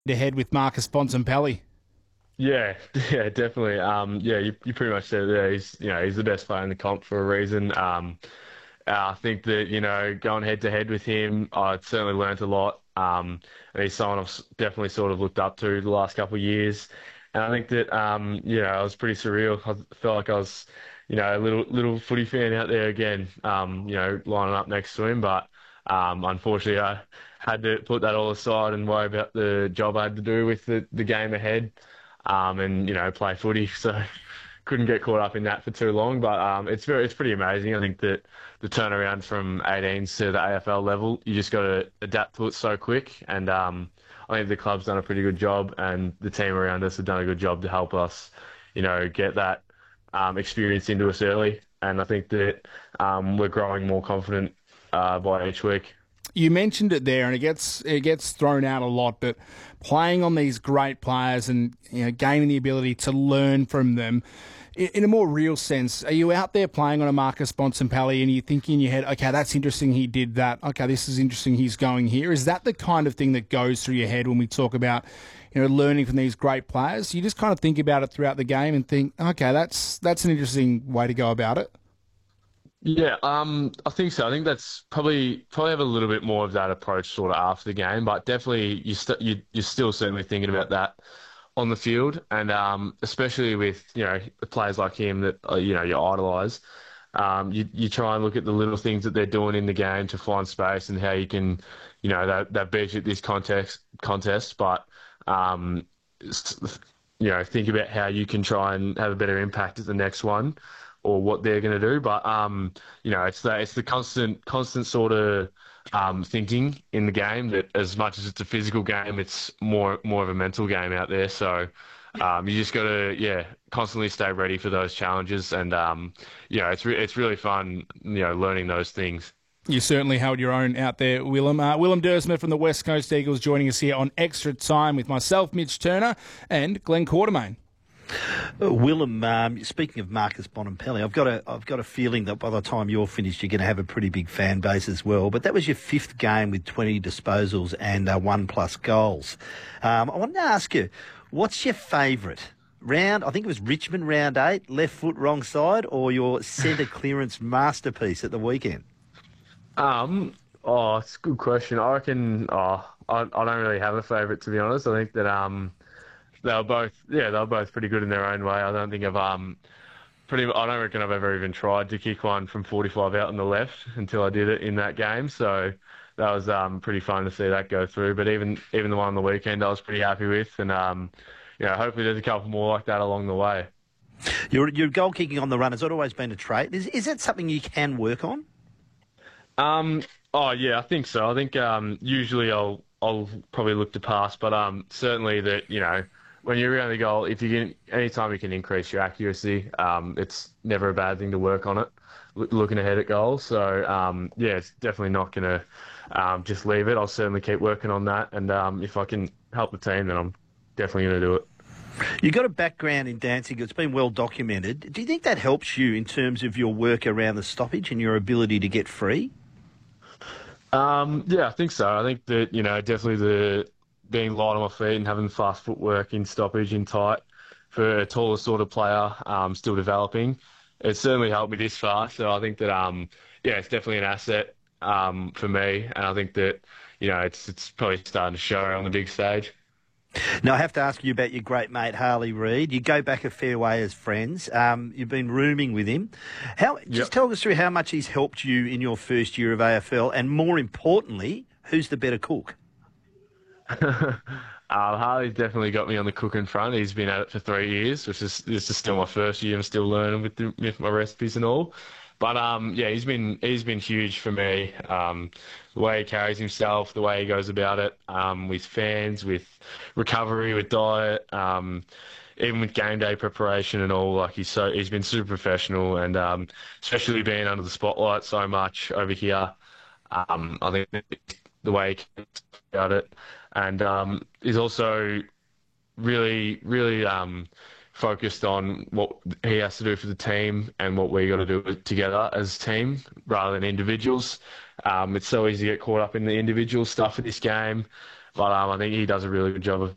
ahead with Marcus Bontempelli. Yeah, yeah, definitely. Yeah, you pretty much said it there. He's the best player in the comp for a reason. I think that, going head to head with him, I certainly learnt a lot. And he's someone definitely sort of looked up to the last couple of years. And I think that, it was pretty surreal. I felt like I was, a little footy fan out there again, lining up next to him. But unfortunately, I had to put that all aside and worry about the job I had to do with the game ahead, and play footy. So couldn't get caught up in that for too long. But it's pretty amazing. I think that the turnaround from 18s to the AFL level, you just got to adapt to it so quick. And I think the club's done a pretty good job, and the team around us have done a good job to help us, get that experience into us early. And I think that we're growing more confident by each week. You mentioned it there, and it gets thrown out a lot. But playing on these great players and gaining the ability to learn from them in a more real sense, are you out there playing on a Marcus Bontempelli and you think in your head, okay, that's interesting, he did that. Okay, this is interesting, he's going here. Is that the kind of thing that goes through your head when we talk about learning from these great players? You just kind of think about it throughout the game and think, okay, that's an interesting way to go about it. Yeah, I think so. I think that's probably have a little bit more of that approach sort of after the game, but definitely you're still certainly thinking about that on the field, and especially with players like him that you idolise. You try and look at the little things that they're doing in the game to find space and how you can, that beat you at this contest, but think about how you can try and have a better impact at the next one, or what they're going to do. But it's the constant sort of thinking in the game that as much as it's a physical game, it's more of a mental game out there. So you just got to constantly stay ready for those challenges, and it's really fun learning those things. You certainly held your own out there, Willem. Willem Dersma from the West Coast Eagles joining us here on Extra Time with myself, Mitch Turner, and Glenn Quartermain. Willem, speaking of Marcus Bontempelli, I've got a feeling that by the time you're finished, you're going to have a pretty big fan base as well. But that was your fifth game with 20 disposals and 1+ goals. I wanted to ask you, what's your favourite round? I think it was Richmond round 8, left foot wrong side, or your centre clearance masterpiece at the weekend? It's a good question. I reckon, I don't really have a favourite, to be honest. I think that they were both pretty good in their own way. I don't think I don't reckon I've ever even tried to kick one from 45 out on the left until I did it in that game. So that was pretty fun to see that go through. But even the one on the weekend, I was pretty happy with, and hopefully there's a couple more like that along the way. Your goal kicking on the run has always been a trait. Is that something you can work on? Oh yeah, I think so. I think usually I'll probably look to pass, but certainly that when you're around the goal, if you can, anytime you can increase your accuracy, it's never a bad thing to work on it. Looking ahead at goals, so it's definitely not gonna just leave it. I'll certainly keep working on that, and if I can help the team, then I'm definitely gonna do it. You've got a background in dancing. It's been well documented. Do you think that helps you in terms of your work around the stoppage and your ability to get free? Yeah, I think so. I think that, definitely the being light on my feet and having fast footwork in stoppage in tight for a taller sort of player, still developing. It's certainly helped me this far. So I think that, it's definitely an asset, for me. And I think that, it's probably starting to show on the big stage. Now, I have to ask you about your great mate, Harley Reid. You go back a fair way as friends. You've been rooming with him. Just Yep. tell us through how much he's helped you in your first year of AFL, and more importantly, who's the better cook? Harley's definitely got me on the cooking front. He's been at it for 3 years, which is this is still my first year. I'm still learning with my recipes and all. But he's been huge for me. The way he carries himself, the way he goes about it, with fans, with recovery, with diet, even with game day preparation and all. Like he's been super professional, and especially being under the spotlight so much over here. I think the way he cares about it, and he's also really focused on what he has to do for the team and what we got to do together as a team rather than individuals. It's so easy to get caught up in the individual stuff of this game, but I think he does a really good job of